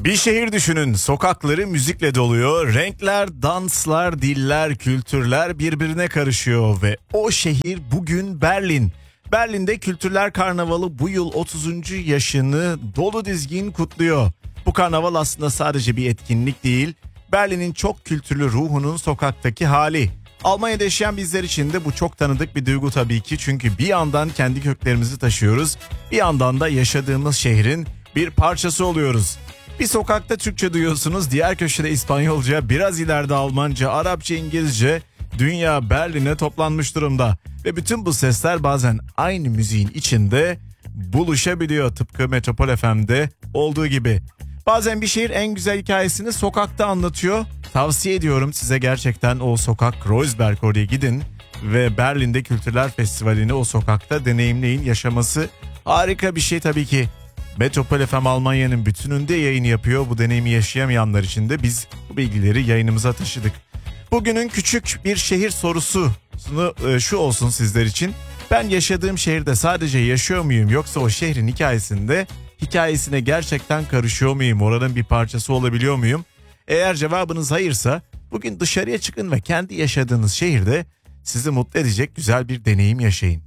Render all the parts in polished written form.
Bir şehir düşünün, sokakları müzikle doluyor, renkler, danslar, diller, kültürler birbirine karışıyor ve o şehir bugün Berlin. Berlin'de Kültürler Karnavalı bu yıl 30. yaşını dolu dizgin kutluyor. Bu karnaval aslında sadece bir etkinlik değil, Berlin'in çok kültürlü ruhunun sokaktaki hali. Almanya'da yaşayan bizler için de bu çok tanıdık bir duygu tabii ki, çünkü bir yandan kendi köklerimizi taşıyoruz, bir yandan da yaşadığımız şehrin bir parçası oluyoruz. Bir sokakta Türkçe duyuyorsunuz, diğer köşede İspanyolca, biraz ileride Almanca, Arapça, İngilizce, dünya Berlin'e toplanmış durumda. Ve bütün bu sesler bazen aynı müziğin içinde buluşabiliyor, tıpkı Metropol FM'de olduğu gibi. Bazen bir şehir en güzel hikayesini sokakta anlatıyor. Tavsiye ediyorum size, gerçekten o sokak Kreuzberg, oraya gidin ve Berlin'de Kültürler Festivali'ni o sokakta deneyimleyin. Yaşaması harika bir şey tabii ki. Metropol FM Almanya'nın bütününde yayın yapıyor. Bu deneyimi yaşayamayanlar için de biz bu bilgileri yayınımıza taşıdık. Bugünün küçük bir şehir sorusu şu olsun sizler için. Ben yaşadığım şehirde sadece yaşıyor muyum, yoksa o şehrin hikayesine gerçekten karışıyor muyum? Oranın bir parçası olabiliyor muyum? Eğer cevabınız hayırsa bugün dışarıya çıkın ve kendi yaşadığınız şehirde sizi mutlu edecek güzel bir deneyim yaşayın.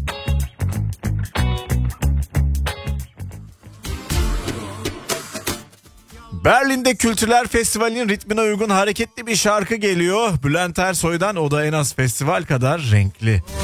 Berlin'de Kültürler Festivali'nin ritmine uygun hareketli bir şarkı geliyor. Bülent Ersoy'dan, o da en az festival kadar renkli.